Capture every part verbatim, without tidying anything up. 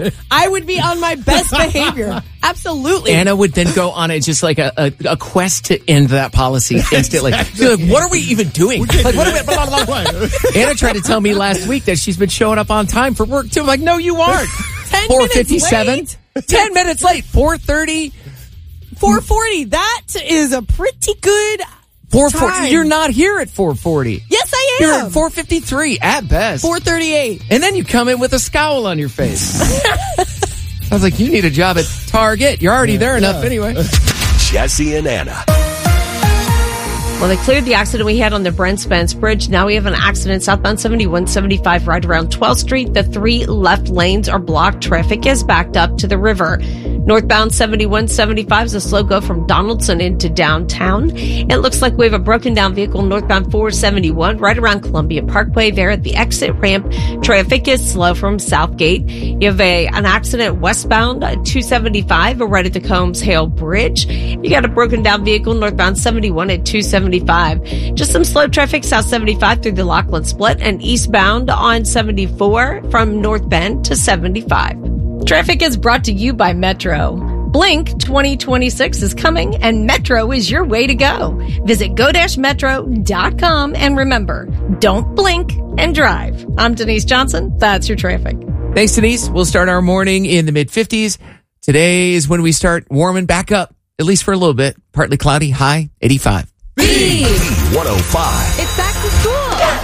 you, I would be on my best behavior. Absolutely. Anna would then go on a just like a, a, a quest to end that policy instantly. Exactly. You're like, what are we even doing? Like, what are we, blah, blah, blah, blah. Anna tried to tell me last week that she's been showing up on time for work too. I'm like, no, you aren't. Ten minutes late. Ten minutes late. four thirty. four forty. That is a pretty good four forty. You're not here at four forty. Yes, I am. You're at four fifty-three at best. four thirty-eight. And then you come in with a scowl on your face. I was like, you need a job at Target. You're already there enough yeah. anyway. Jesse and Anna. Well, they cleared the accident we had on the Brent Spence Bridge. Now we have an accident southbound seventy-one seventy-five right around twelfth Street. The three left lanes are blocked. Traffic is backed up to the river. Northbound seventy-one seventy-five is a slow go from Donaldson into downtown. It looks like we have a broken down vehicle northbound four seventy-one right around Columbia Parkway. There at the exit ramp, traffic is slow from Southgate. You have a an accident westbound at two seventy-five right at the Combs Hale Bridge. You got a broken down vehicle northbound seventy-one at two seventy-five. Just some slow traffic south seventy-five through the Lockland Split and eastbound on seventy-four from North Bend to seventy-five. Traffic is brought to you by Metro. Blink twenty twenty-six is coming and Metro is your way to go. Visit go dash metro dot com and remember, don't blink and drive. I'm Denise Johnson. That's your traffic. Thanks, Denise. We'll start our morning in the mid fifties. Today is when we start warming back up, at least for a little bit. Partly cloudy, high eighty-five. B one oh five. It's back to school.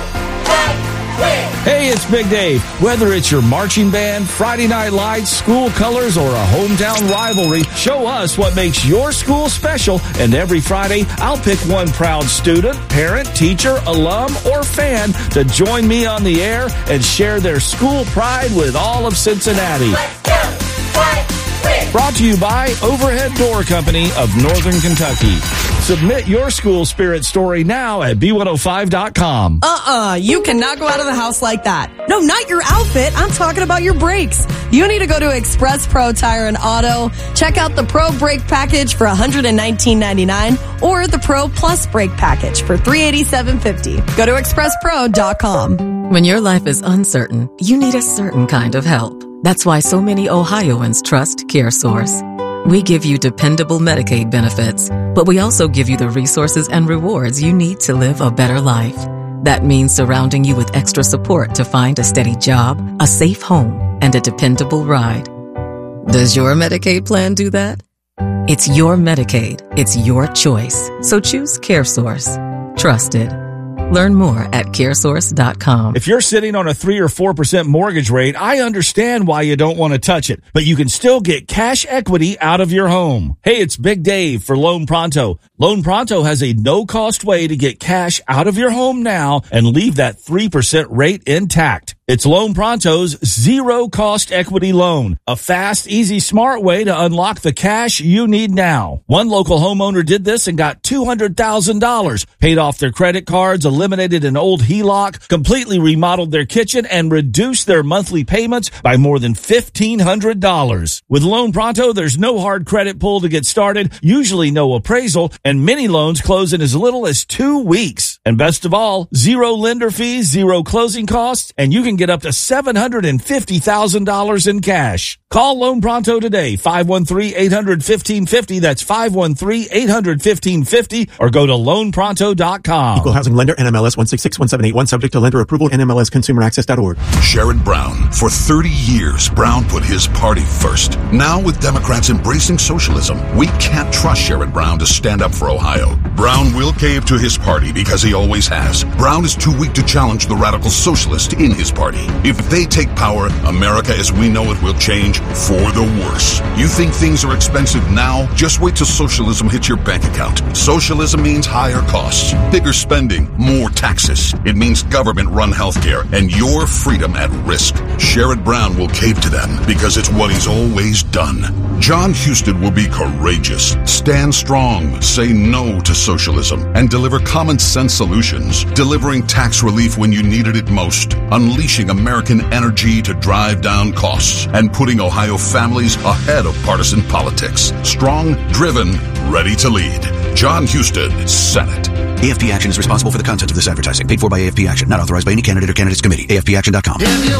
Hey, it's Big Dave. Whether it's your marching band, Friday Night Lights, school colors, or a hometown rivalry, show us what makes your school special. And every Friday, I'll pick one proud student, parent, teacher, alum, or fan to join me on the air and share their school pride with all of Cincinnati. Let's go, fight, win. Brought to you by Overhead Door Company of Northern Kentucky. Submit your school spirit story now at B one oh five dot com. Uh-uh, you cannot go out of the house like that. No, not your outfit. I'm talking about your brakes. You need to go to Express Pro Tire and Auto. Check out the Pro Brake Package for one hundred nineteen ninety-nine or the Pro Plus Brake Package for three hundred eighty-seven fifty. Go to express pro dot com. When your life is uncertain, you need a certain kind of help. That's why so many Ohioans trust CareSource. We give you dependable Medicaid benefits, but we also give you the resources and rewards you need to live a better life. That means surrounding you with extra support to find a steady job, a safe home, and a dependable ride. Does your Medicaid plan do that? It's your Medicaid. It's your choice. So choose CareSource. Trusted. Learn more at care source dot com. If you're sitting on a three or four percent mortgage rate, I understand why you don't want to touch it, but you can still get cash equity out of your home. Hey, it's Big Dave for Loan Pronto. Loan Pronto has a no-cost way to get cash out of your home now and leave that three percent rate intact. It's Loan Pronto's zero-cost equity loan, a fast, easy, smart way to unlock the cash you need now. One local homeowner did this and got two hundred thousand dollars, paid off their credit cards, eliminated an old H E L O C, completely remodeled their kitchen, and reduced their monthly payments by more than fifteen hundred dollars. With Loan Pronto, there's no hard credit pull to get started, usually no appraisal, and many loans close in as little as two weeks. And best of all, zero lender fees, zero closing costs, and you can get up to seven hundred fifty thousand dollars in cash. Call Loan Pronto today, five one three, eight hundred, fifteen fifty. That's five one three, eight hundred, fifteen fifty, or go to loan pronto dot com. Equal Housing Lender, N M L S one six six one seven eight one, subject to lender approval, N M L S consumer access dot org. Sherrod Brown. For thirty years, Brown put his party first. Now, with Democrats embracing socialism, we can't trust Sherrod Brown to stand up for Ohio. Brown will cave to his party because he always has. Brown is too weak to challenge the radical socialists in his party. If they take power, America as we know it will change for the worse. You think things are expensive now? Just wait till socialism hits your bank account. Socialism means higher costs, bigger spending, more taxes. It means government-run healthcare and your freedom at risk. Sherrod Brown will cave to them because it's what he's always done. John Husted will be courageous, stand strong, say no to socialism, and deliver common-sense solutions, delivering tax relief when you needed it most, unleashing American energy to drive down costs, and putting Ohio families ahead of partisan politics. Strong, driven, ready to lead. John Husted, Senate. A F P Action is responsible for the content of this advertising. Paid for by A F P Action. Not authorized by any candidate or candidates committee. A F P action dot com.